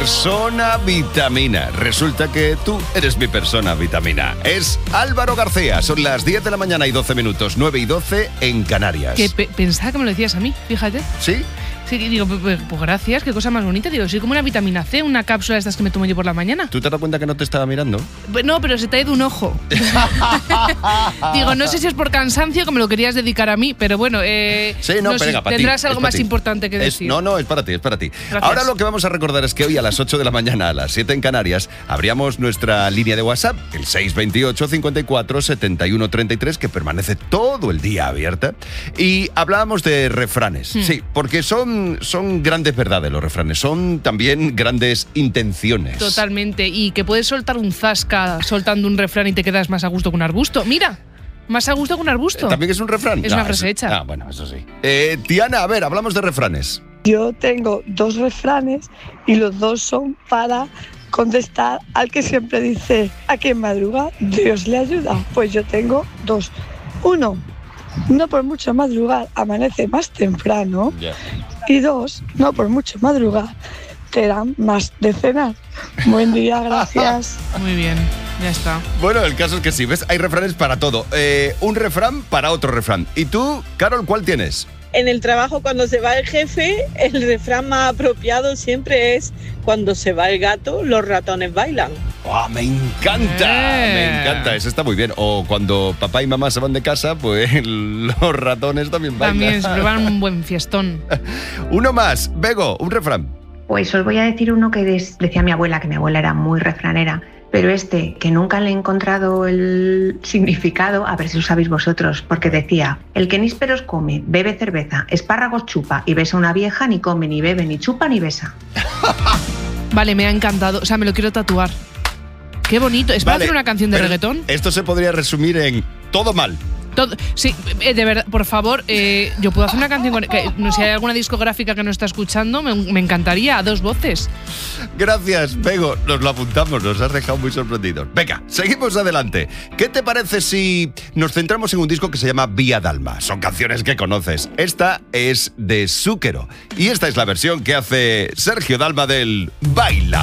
persona vitamina. Resulta que tú eres mi persona vitamina. Es Álvaro García. Son las 10 de la mañana y 12 minutos, 9 y 12 en Canarias. Que pensaba que me lo decías a mí, fíjate. ¿Sí? Sí, digo, pues gracias, qué cosa más bonita. Digo, soy como una vitamina C, una cápsula de estas que me tomo yo por la mañana. ¿Tú te has dado cuenta que no te estaba mirando? No, pero se te ha ido un ojo. Digo, no sé si es por cansancio que me lo querías dedicar a mí, pero bueno, sí, no, pero venga, para ti. Tendrás algo más importante que decir. No, es para ti, es para ti. Gracias. Ahora lo que vamos a recordar es que hoy a las 8 de la mañana, a las 7 en Canarias, abríamos nuestra línea de WhatsApp, el 628 54 71 33, que permanece todo el día abierta. Y hablábamos de refranes. Sí, porque son grandes verdades los refranes, son también grandes intenciones. Totalmente, y que puedes soltar un zasca soltando un refrán y te quedas más a gusto que un arbusto. Mira, más a gusto que un arbusto. ¿También es un refrán? Es una frase hecha. Bueno, eso sí. Tiana, a ver, hablamos de refranes. Yo tengo 2 refranes y los 2 son para contestar al que siempre dice: a quien madruga, Dios le ayuda. Pues yo tengo 2. 1, no por mucho madrugar, amanece más temprano. Yeah. Y 2, no por mucho madrugar, te dan más de cenar. Buen día, gracias. Muy bien, ya está. Bueno, el caso es que sí, ¿ves? Hay refranes para todo. Un refrán para otro refrán. ¿Y tú, Carol, cuál tienes? En el trabajo, cuando se va el jefe, el refrán más apropiado siempre es: cuando se va el gato, los ratones bailan. ¡Oh, me encanta! Me encanta, eso está muy bien. O cuando papá y mamá se van de casa, pues los ratones también bailan. También se preparan un buen fiestón. Uno más, Bego, un refrán. Pues os voy a decir uno que decía mi abuela, que mi abuela era muy refranera, pero que nunca le he encontrado el significado, a ver si lo sabéis vosotros, porque decía: el que nísperos come, bebe cerveza, espárragos chupa y besa a una vieja, ni come, ni bebe, ni chupa, ni besa. Vale, me ha encantado, o sea, me lo quiero tatuar. Qué bonito, ¿es para hacer una canción de reggaetón? Esto se podría resumir en todo mal. Sí, de verdad, por favor, yo puedo hacer una canción con... no sé si hay alguna discográfica que nos está escuchando, me encantaría, a 2 voces. Gracias, Bego, nos lo apuntamos, nos has dejado muy sorprendidos. Venga, seguimos adelante. ¿Qué te parece si nos centramos en un disco que se llama Vía Dalma? Son canciones que conoces. Esta es de Zúquero y esta es la versión que hace Sergio Dalma del Baila